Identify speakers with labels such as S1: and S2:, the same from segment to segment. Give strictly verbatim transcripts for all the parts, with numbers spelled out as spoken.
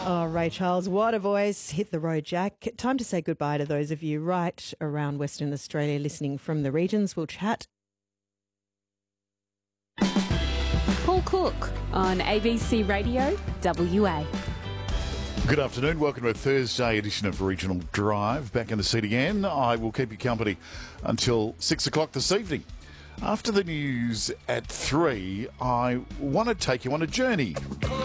S1: Oh, Ray Charles, what a voice. Hit the road, Jack. Time to say goodbye to those of you right around Western Australia listening from the regions. We'll chat.
S2: Paul Cook on A B C Radio W A.
S3: Good afternoon. Welcome to a Thursday edition of Regional Drive. Back in the seat again. I will keep you company until six o'clock this evening. After the news at three, I want to take you on a journey.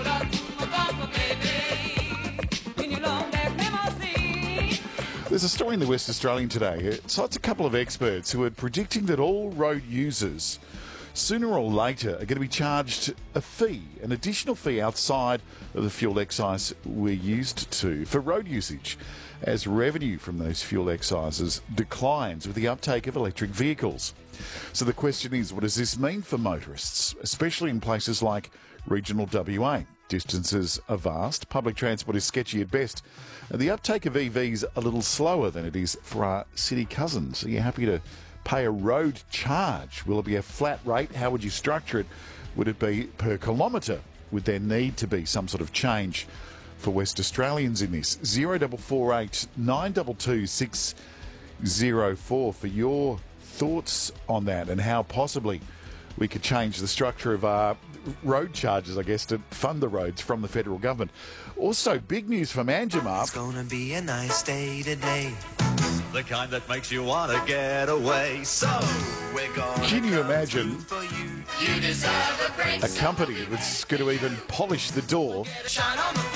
S3: There's a story in the West Australian today. It cites a couple of experts who are predicting that all road users, sooner or later, are going to be charged a fee, an additional fee outside of the fuel excise we're used to for road usage, as revenue from those fuel excises declines with the uptake of electric vehicles. So the question is, what does this mean for motorists, especially in places like regional W A? Distances are vast, public transport is sketchy at best, and the uptake of E Vs a little slower than it is for our city cousins. Are you happy to pay a road charge? Will it be a flat rate? How would you structure it? Would it be per kilometre? Would there need to be some sort of change for West Australians in this? zero four four eight nine two two six zero four for your thoughts on that and how possibly we could change the structure of our road charges, I guess, to fund the roads from the federal government. Also, big news from Anjumar.
S4: It's gonna be a nice day today. The kind that makes you want to get away. So we're going
S3: Can you imagine
S4: for you.
S5: You deserve a break.
S3: a company that's going to even polish the door